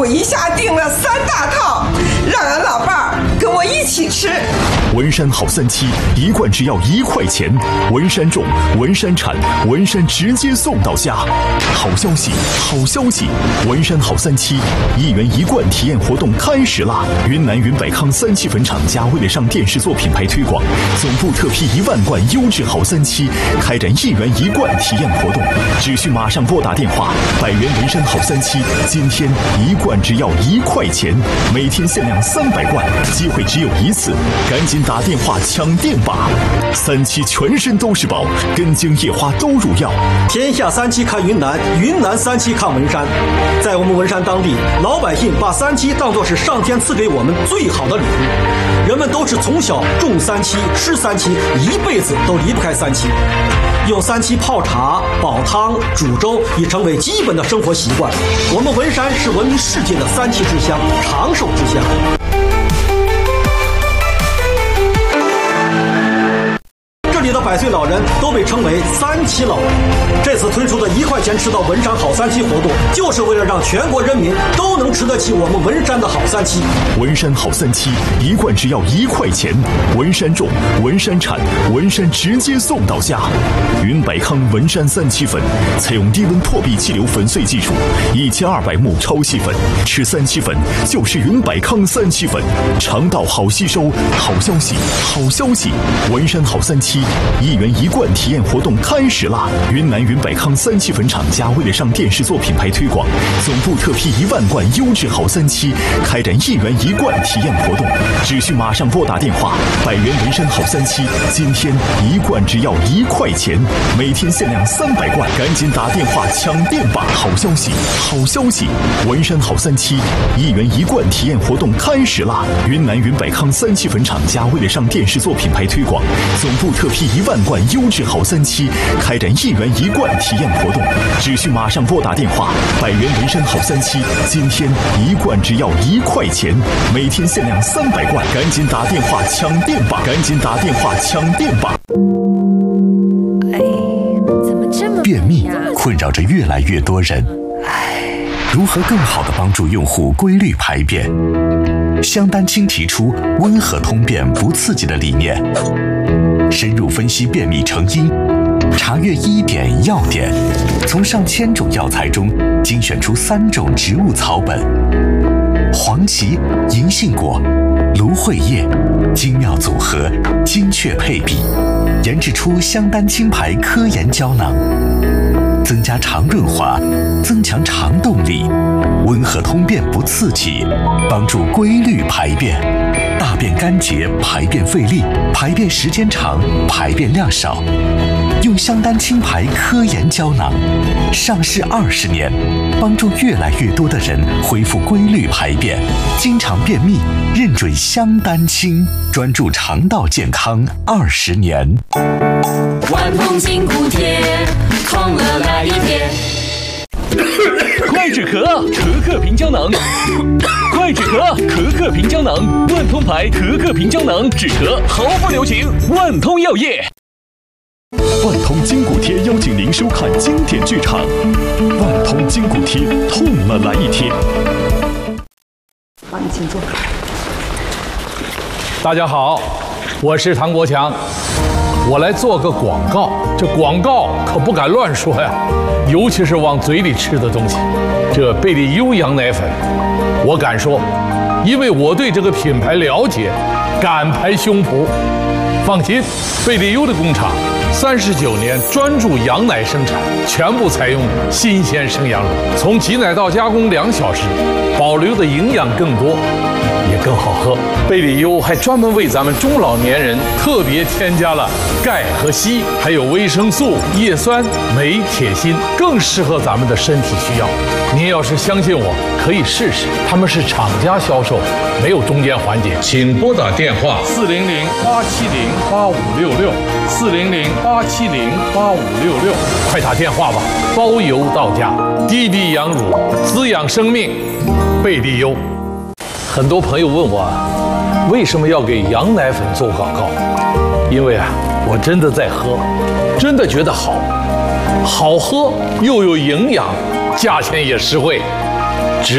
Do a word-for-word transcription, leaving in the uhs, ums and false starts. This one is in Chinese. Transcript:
我一下订了三大套，让俺老伴儿跟我一起吃。 文山好三七，一罐只要一块钱，文山种，文山产，文山直接送到家。好消息，好消息！文山好三七一元一罐体验活动开始啦！云南云百康三七粉厂家为了上电视做品牌推广，总部特批一万罐优质好三七，开展一元一罐体验活动，只需马上拨打电话，百元文山好三七，今天一罐只要一块钱，每天限量三百罐，机会只有一次，赶紧打电话抢电吧！三七全身都是宝，根茎叶花都入药。 天下三七看云南，云南三七看文山。在我们文山当地，老百姓把三七当作是上天赐给我们最好的礼物，人们都是从小种三七、吃三七，一辈子都离不开三七。用三七泡茶、煲汤、煮粥已成为基本的生活习惯。我们文山是闻名世界的三七之乡，长寿之乡。这里的百岁老人都被称为三七老人。这次推出的一块钱吃到文山好三七活动，就是为了让全国人民都能吃得起我们文山的好三七。 文山好三七一罐只要一块钱，文山种，文山产，文山直接送到家。云百康文山三七粉采用低温破壁气流粉碎技术，一千二百目超细粉，吃三七粉就是云百康三七粉，肠道好吸收。好消息，好消息！文山好三七一元一罐体验活动开始啦！云南云百康三七粉厂家为了上电视做品牌推广，总部特批一万罐优质好三七，开展一元一罐体验活动，只需马上拨打电话，百元文山好三七，今天一罐只要一块钱，每天限量三百罐，赶紧打电话抢电吧！好消息，好消息！文山好三七一元一罐体验活动开始啦！云南云百康三七粉厂家为了上电视做品牌推广，总部特批一万罐优质好三七，开展一元一罐体验活动，只需马上拨打电话，百元文山好三七，今天一罐只要一块钱，每天限量三百罐，赶紧打电话抢电吧！赶紧打电话抢电吧！ 便秘困扰着越来越多人，如何更好地帮助用户规律排便？香丹青提出温和通便不刺激的理念，深入分析便秘成因，查阅医典药典，从上千种药材中精选出三种植物草本，黄芪、银杏果、芦荟叶，精妙组合，精确配比，研制出香丹青牌科研胶囊，增加肠润滑，增强肠动力，温和通便不刺激，帮助规律排便，大便干结，排便费力，排便时间长，排便量少。用香丹青牌科研胶囊，上市二十年，帮助越来越多的人恢复规律排便。经常便秘，认准香丹青，专注肠道健康二十年。 万通筋骨贴，痛了来一贴。 快止咳，咳咳平胶囊。快止咳，咳咳平胶囊。万通牌咳咳平胶囊，止咳毫不留情。万通药业。 万通筋骨贴邀请您收看经典剧场。万通筋骨贴，痛了来一贴。 好，你请坐。 大家好，我是唐国强，我来做个广告。这广告可不敢乱说呀，尤其是往嘴里吃的东西。这贝利优羊奶粉，我敢说，因为我对这个品牌了解，敢拍胸脯。放心，贝利优的工厂三十九年专注羊奶生产，全部采用新鲜生羊乳，从挤奶到加工两小时，保留的营养更多，也更好喝。贝利优还专门为咱们中老年人特别添加了钙和硒，还有维生素、叶酸、镁、铁、锌，更适合咱们的身体需要。您要是相信我，可以试试。他们是厂家销售，没有中间环节。请拨打电话四零零八七零八五六六四零零八七零八五六六，快打电话吧，包邮到家。滴滴羊乳，滋养生命，贝利优。很多朋友问我，为什么要给羊奶粉做广告？因为啊，我真的在喝，真的觉得好，好喝又有营养，价钱也实惠。